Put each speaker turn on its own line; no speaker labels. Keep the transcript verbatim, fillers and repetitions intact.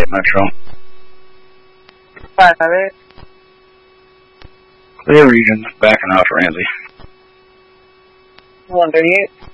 eight Metro.
five five eight.
Clear region, backing off Ramsey.
one thirty-eight.